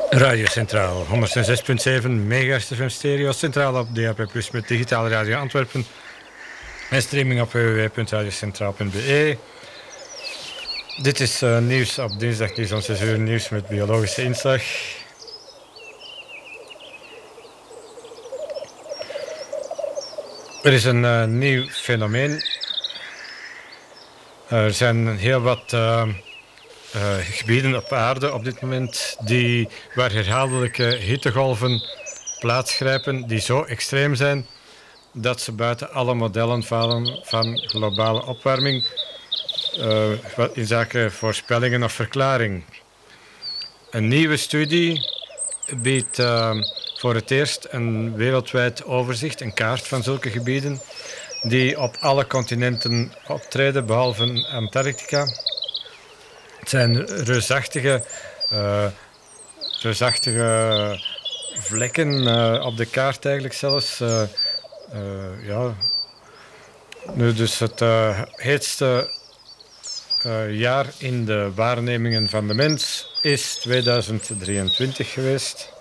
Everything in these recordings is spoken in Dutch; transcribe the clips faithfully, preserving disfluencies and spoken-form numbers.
Radio Centraal, honderdzes punt zeven megahertz F M stereo, centraal op D A B plus met digitale radio Antwerpen en streaming op w w w punt radiocentraal punt b e. Dit is uh, nieuws op dinsdag, nieuws om zes uur, nieuws met biologische inslag. Er is een uh, nieuw fenomeen. Er zijn heel wat uh, uh, gebieden op aarde op dit moment die, waar herhaaldelijke hittegolven plaatsgrijpen die zo extreem zijn dat ze buiten alle modellen vallen van globale opwarming uh, in zaken voorspellingen of verklaring. Een nieuwe studie biedt uh, voor het eerst een wereldwijd overzicht, een kaart van zulke gebieden die op alle continenten optreden, behalve Antarctica. Het zijn reusachtige, uh, reusachtige vlekken uh, op de kaart eigenlijk zelfs. Uh, uh, ja. Nu dus het uh, heetste uh, jaar in de waarnemingen van de mens is tweeduizend drieëntwintig geweest.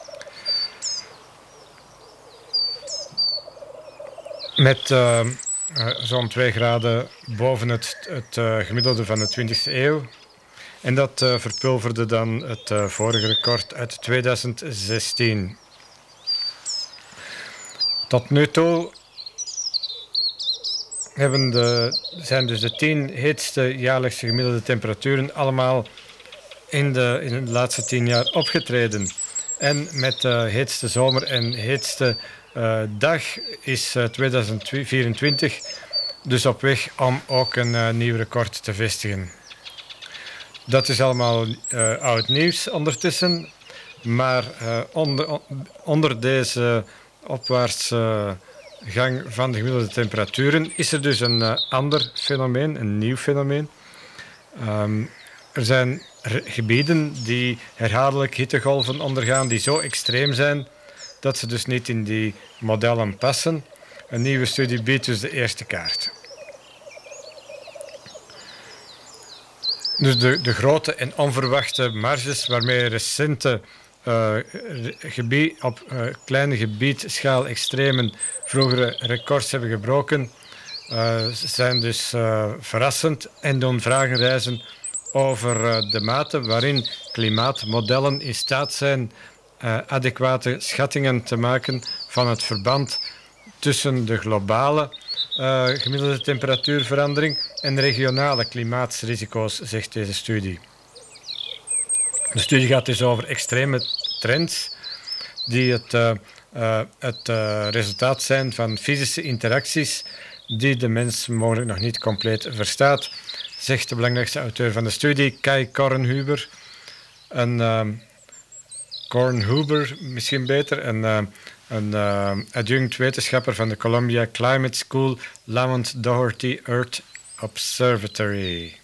Met uh, uh, zo'n twee graden boven het, het uh, gemiddelde van de twintigste eeuw. En dat uh, verpulverde dan het uh, vorige record uit tweeduizend zestien. Tot nu toe hebben de, zijn dus de tien heetste jaarlijkse gemiddelde temperaturen allemaal in de, in de laatste tien jaar opgetreden. En met de heetste zomer en heetste uh, dag is uh, tweeduizend vierentwintig dus op weg om ook een uh, nieuw record te vestigen. Dat is allemaal uh, oud nieuws ondertussen, maar uh, onder, onder deze opwaartse gang van de gemiddelde temperaturen is er dus een uh, ander fenomeen, een nieuw fenomeen. Um, er zijn gebieden die herhaaldelijk hittegolven ondergaan die zo extreem zijn dat ze dus niet in die modellen passen. Een nieuwe studie biedt dus de eerste kaart. Dus de, de grote en onverwachte marges waarmee recente uh, gebied, op uh, kleine gebiedschaal extremen vroegere records hebben gebroken, uh, zijn dus uh, verrassend en doen vragen rijzen over uh, de mate waarin klimaatmodellen in staat zijn uh, adequate schattingen te maken van het verband tussen de globale uh, gemiddelde temperatuurverandering en regionale klimaatsrisico's, zegt deze studie. De studie gaat dus over extreme trends die het, uh, uh, het uh, resultaat zijn van fysische interacties die de mens mogelijk nog niet compleet verstaat, zegt de belangrijkste auteur van de studie, Kai Kornhuber. Een uh, Kornhuber, misschien beter, een, uh, een uh, adjunct wetenschapper van de Columbia Climate School Lamont Doherty Earth Observatory.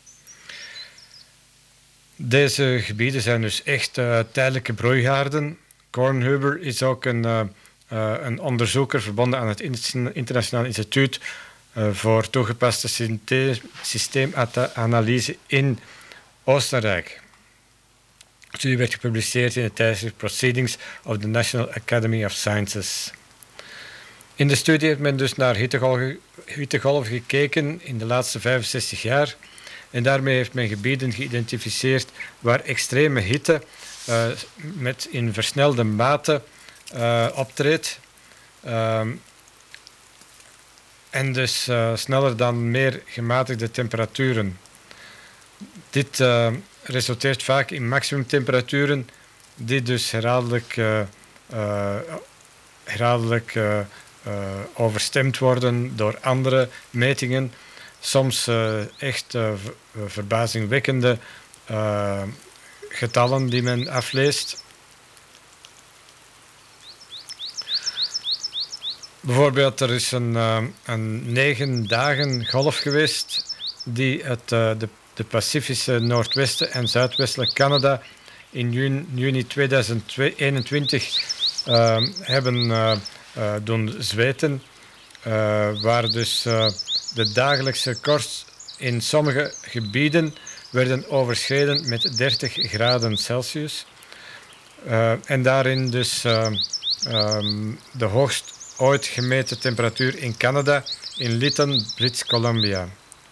Deze gebieden zijn dus echt uh, tijdelijke broeihaarden. Kornhuber is ook een, uh, uh, een onderzoeker verbonden aan het Internationaal Instituut uh, voor toegepaste synthese, systeemanalyse in Oostenrijk. De studie werd gepubliceerd in de tijdschrift Proceedings of the National Academy of Sciences. In de studie heeft men dus naar hittegolven, hittegolven gekeken in de laatste vijfenzestig jaar. En daarmee heeft men gebieden geïdentificeerd waar extreme hitte uh, met in versnelde mate uh, optreedt. Uh, en dus uh, sneller dan meer gematigde temperaturen. Dit uh, resulteert vaak in maximumtemperaturen die dus herhaaldelijk, uh, uh, herhaaldelijk uh, uh, overstemd worden door andere metingen. Soms uh, echt uh, verbazingwekkende uh, getallen die men afleest. Bijvoorbeeld, er is een, uh, een negen dagen golf geweest die het, uh, de, de Pacifische Noordwesten en Zuidwestelijk Canada in juni, juni tweeduizend eenentwintig uh, hebben uh, uh, doen zweten, uh, waar dus uh, de dagelijkse records in sommige gebieden werden overschreden met dertig graden Celsius. Uh, en daarin dus uh, um, de hoogst ooit gemeten temperatuur in Canada, in Lytton, British Columbia.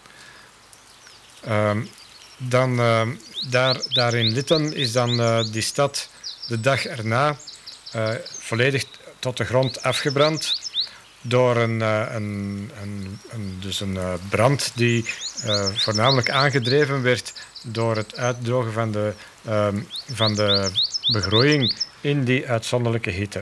Um, dan, uh, daar, daar in Lytton is dan uh, die stad de dag erna uh, volledig tot de grond afgebrand door een, uh, een, een, een, dus een uh, brand die uh, voornamelijk aangedreven werd door het uitdrogen van de, uh, van de begroeiing in die uitzonderlijke hitte.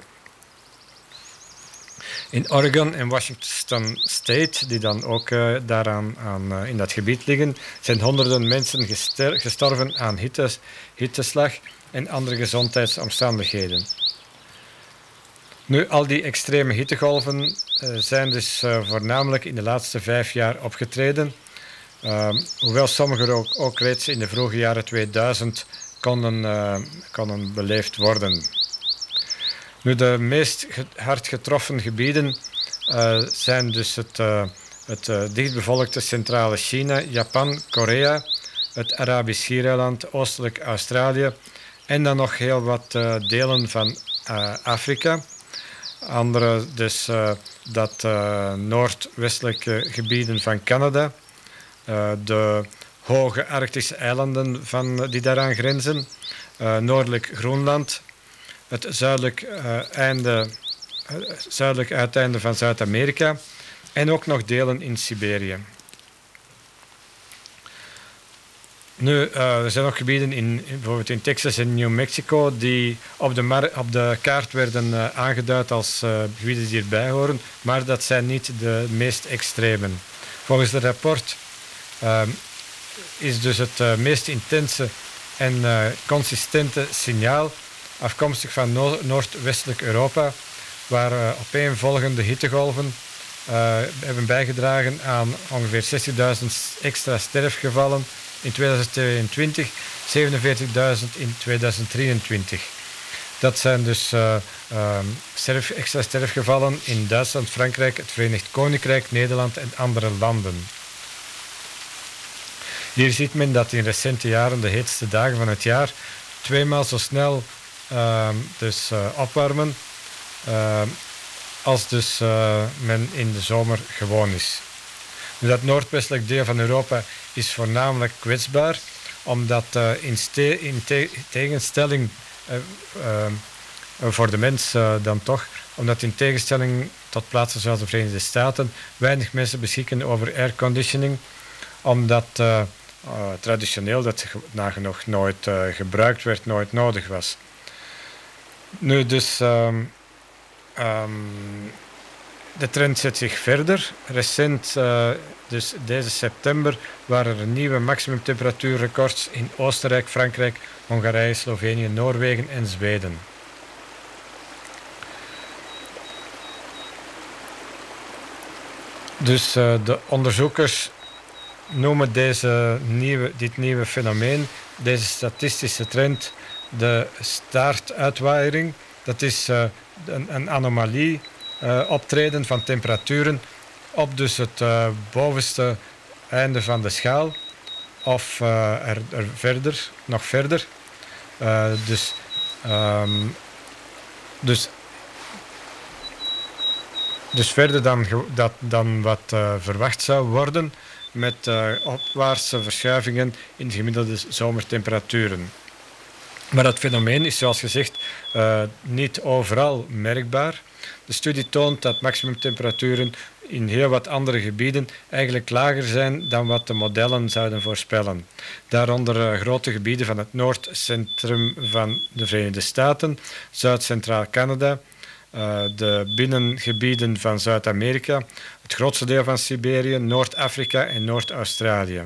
In Oregon en Washington State, die dan ook uh, daaraan aan, uh, in dat gebied liggen, zijn honderden mensen gester- gestorven aan hittes, hitteslag en andere gezondheidsomstandigheden. Nu, al die extreme hittegolven uh, zijn dus uh, voornamelijk in de laatste vijf jaar opgetreden. Uh, hoewel sommige ook, ook reeds in de vroege jaren tweeduizend konden, uh, konden beleefd worden. Nu, de meest hard getroffen gebieden uh, zijn dus het, uh, het uh, dichtbevolkte centrale China, Japan, Korea, het Arabisch Schiereiland, oostelijk Australië en dan nog heel wat uh, delen van uh, Afrika. Andere dus uh, dat uh, noordwestelijke gebieden van Canada, uh, de hoge Arctische eilanden van, die daaraan grenzen, uh, noordelijk Groenland, het zuidelijk, uh, einde, uh, zuidelijk uiteinde van Zuid-Amerika en ook nog delen in Siberië. Nu, uh, er zijn ook gebieden in, bijvoorbeeld in Texas en New Mexico die op de, mar- op de kaart werden uh, aangeduid als uh, gebieden die hierbij horen, maar dat zijn niet de meest extreme. Volgens het rapport uh, is dus het uh, meest intense en uh, consistente signaal afkomstig van no- Noordwestelijk Europa, waar uh, opeenvolgende hittegolven uh, hebben bijgedragen aan ongeveer zestigduizend extra sterfgevallen in tweeduizend tweeëntwintig, zevenenveertigduizend in tweeduizend drieëntwintig. Dat zijn dus uh, uh, sterf, extra sterfgevallen in Duitsland, Frankrijk, het Verenigd Koninkrijk, Nederland en andere landen. Hier ziet men dat in recente jaren de heetste dagen van het jaar tweemaal zo snel uh, dus, uh, opwarmen uh, als dus, uh, men in de zomer gewoon is. Nu, dat noordwestelijk deel van Europa is voornamelijk kwetsbaar, omdat uh, in, ste- in te- tegenstelling uh, uh, voor de mens uh, dan toch, omdat in tegenstelling tot plaatsen zoals de Verenigde Staten weinig mensen beschikken over airconditioning, omdat uh, uh, traditioneel dat nagenoeg nooit uh, gebruikt werd, nooit nodig was. Nu dus... Um, um, De trend zet zich verder. Recent, uh, dus deze september, waren er nieuwe maximumtemperatuurrecords in Oostenrijk, Frankrijk, Hongarije, Slovenië, Noorwegen en Zweden. Dus uh, de onderzoekers noemen deze nieuwe, dit nieuwe fenomeen, deze statistische trend, de staartuitwaaiering. Dat is uh, een, een anomalie. Uh, optreden van temperaturen op dus het uh, bovenste einde van de schaal of uh, er, er verder, nog verder. Uh, dus, um, dus, dus verder dan, dat, dan wat uh, verwacht zou worden met uh, opwaartse verschuivingen in de gemiddelde zomertemperaturen. Maar dat fenomeen is zoals gezegd uh, niet overal merkbaar. De studie toont dat maximumtemperaturen in heel wat andere gebieden eigenlijk lager zijn dan wat de modellen zouden voorspellen. Daaronder uh, grote gebieden van het noordcentrum van de Verenigde Staten, Zuid-Centraal Canada, uh, de binnengebieden van Zuid-Amerika, het grootste deel van Siberië, Noord-Afrika en Noord-Australië.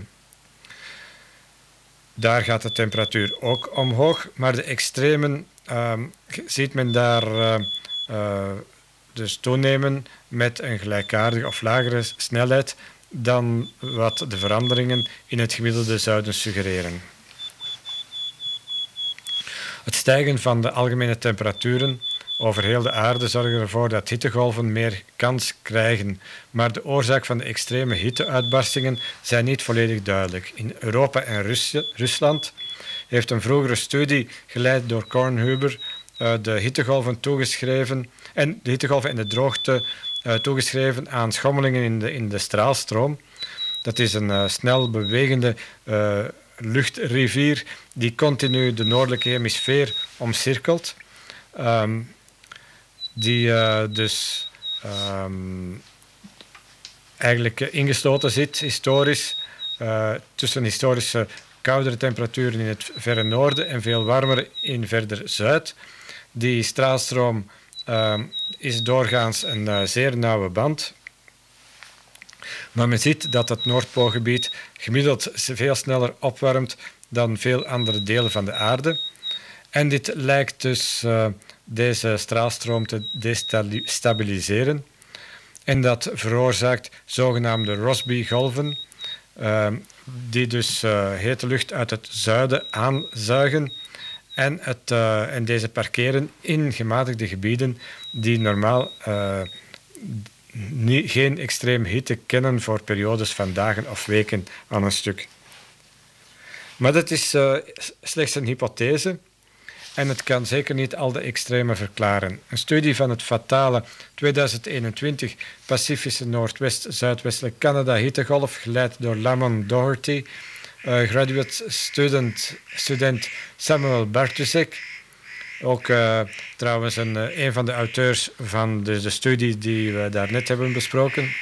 Daar gaat de temperatuur ook omhoog, maar de extremen uh, ziet men daar uh, uh, dus toenemen met een gelijkaardige of lagere snelheid dan wat de veranderingen in het gemiddelde zouden suggereren. Het stijgen van de algemene temperaturen over heel de aarde zorgen ervoor dat hittegolven meer kans krijgen, maar de oorzaak van de extreme hitteuitbarstingen zijn niet volledig duidelijk. In Europa en Rus- Rusland heeft een vroegere studie geleid door Kornhuber uh, de hittegolven toegeschreven en de hittegolven en de droogte uh, toegeschreven aan schommelingen in de, in de straalstroom. Dat is een uh, snel bewegende uh, luchtrivier die continu de noordelijke hemisfeer omcirkelt. Um, die uh, dus um, eigenlijk ingesloten zit, historisch, uh, tussen historische koudere temperaturen in het verre noorden en veel warmer in verder zuid. Die straalstroom uh, is doorgaans een uh, zeer nauwe band. Maar men ziet dat het Noordpoolgebied gemiddeld veel sneller opwarmt dan veel andere delen van de aarde. En dit lijkt dus uh, deze straalstroom te destabiliseren. En dat veroorzaakt zogenaamde Rossby-golven, uh, die dus uh, hete lucht uit het zuiden aanzuigen en, het, uh, en deze parkeren in gematigde gebieden die normaal uh, nie, geen extreem hitte kennen voor periodes van dagen of weken aan een stuk. Maar dat is uh, slechts een hypothese. En het kan zeker niet al de extreme verklaren. Een studie van het fatale tweeduizend eenentwintig Pacifische Noordwest-Zuidwestelijk Canada hittegolf, geleid door Lamont Doherty, uh, graduate student, student Samuel Bartusek, ook uh, trouwens een, uh, een van de auteurs van de, de studie die we daarnet hebben besproken,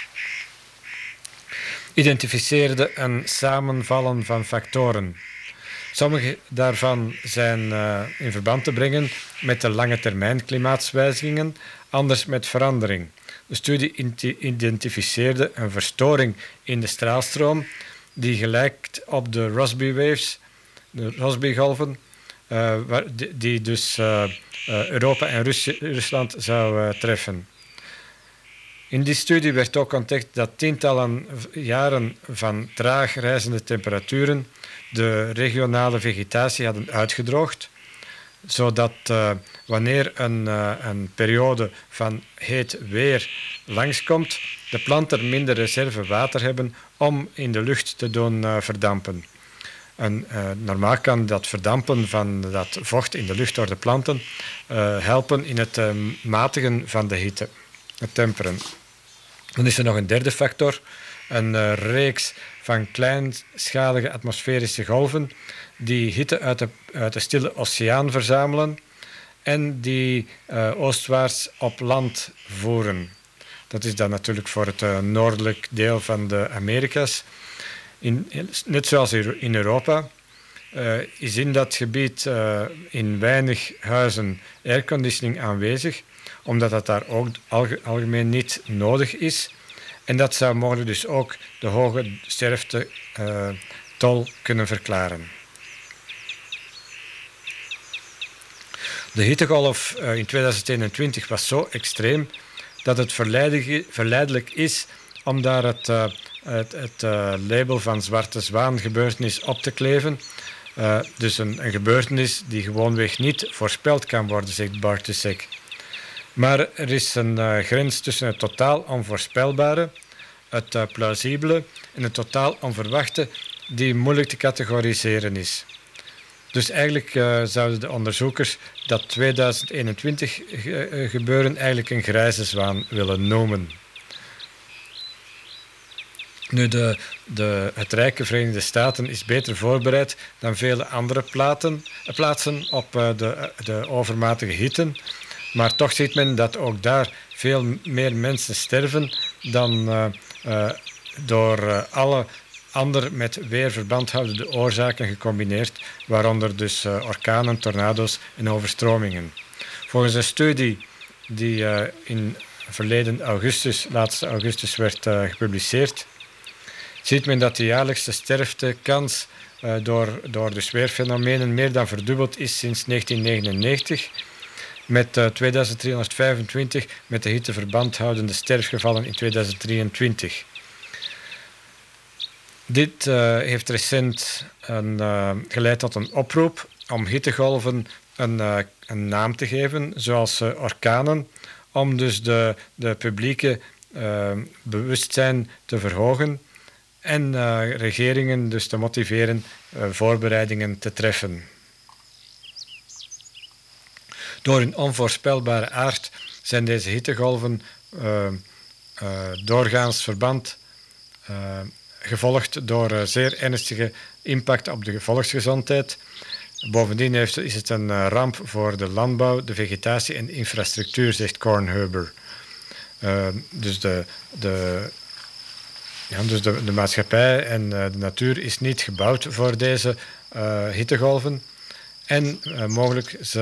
identificeerde een samenvallen van factoren. Sommige daarvan zijn uh, in verband te brengen met de lange termijn klimaatswijzigingen, anders met verandering. De studie identificeerde een verstoring in de straalstroom die gelijkt op de Rossby waves, de Rossby-golven, uh, die dus uh, uh, Europa en Rus- Rusland zou uh, treffen. In die studie werd ook ontdekt dat tientallen jaren van traag reizende temperaturen de regionale vegetatie hadden uitgedroogd, zodat uh, wanneer een, uh, een periode van heet weer langskomt, de planten minder reserve water hebben om in de lucht te doen uh, verdampen. En, uh, normaal kan dat verdampen van dat vocht in de lucht door de planten uh, helpen in het uh, matigen van de hitte, het temperen. Dan is er nog een derde factor, een uh, reeks van kleinschalige atmosferische golven die hitte uit de, uit de stille oceaan verzamelen en die uh, oostwaarts op land voeren. Dat is dan natuurlijk voor het uh, noordelijk deel van de Amerika's. In, net zoals in Europa uh, is in dat gebied uh, in weinig huizen airconditioning aanwezig, omdat dat daar ook alge, algemeen niet nodig is. En dat zou mogelijk dus ook de hoge sterftetol uh, kunnen verklaren. De hittegolf uh, in tweeduizend eenentwintig was zo extreem dat het verleidelijk, verleidelijk is om daar het, uh, het, het uh, label van zwarte zwaan gebeurtenis op te kleven. Uh, dus een, een gebeurtenis die gewoonweg niet voorspeld kan worden, zegt Bartusek. Maar er is een uh, grens tussen het totaal onvoorspelbare, het uh, plausibele en het totaal onverwachte die moeilijk te categoriseren is. Dus eigenlijk uh, zouden de onderzoekers dat tweeduizend eenentwintig ge- gebeuren eigenlijk een grijze zwaan willen noemen. Nu, de, de, het rijke Verenigde Staten is beter voorbereid dan vele andere platen, plaatsen op uh, de, de overmatige hitte. Maar toch ziet men dat ook daar veel meer mensen sterven dan uh, uh, door uh, alle andere met weer verband houdende oorzaken gecombineerd, waaronder dus uh, orkanen, tornado's en overstromingen. Volgens een studie die uh, in verleden augustus, laatste augustus werd uh, gepubliceerd, ziet men dat de jaarlijkse sterftekans uh, door, door dus weerfenomenen meer dan verdubbeld is sinds negentien negenennegentig, met uh, tweeduizend driehonderdvijfentwintig met de hitte verband houdende sterfgevallen in tweeduizend drieëntwintig. Dit uh, heeft recent een, uh, geleid tot een oproep om hittegolven een, uh, een naam te geven, zoals uh, orkanen, om dus de, de publieke uh, bewustzijn te verhogen en uh, regeringen dus te motiveren uh, voorbereidingen te treffen. Door hun onvoorspelbare aard zijn deze hittegolven uh, uh, doorgaans verband, uh, gevolgd door uh, zeer ernstige impact op de volksgezondheid. Bovendien heeft, is het een uh, ramp voor de landbouw, de vegetatie en de infrastructuur, zegt Kornhuber. Uh, dus de, de, ja, dus de, de maatschappij en uh, de natuur is niet gebouwd voor deze uh, hittegolven. En uh, mogelijk